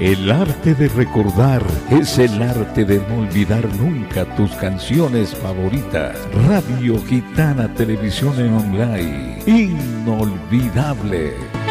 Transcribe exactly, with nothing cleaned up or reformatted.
El arte de recordar es el arte de no olvidar nunca tus canciones favoritas. Radio Gitana Televisión en Online. Inolvidable.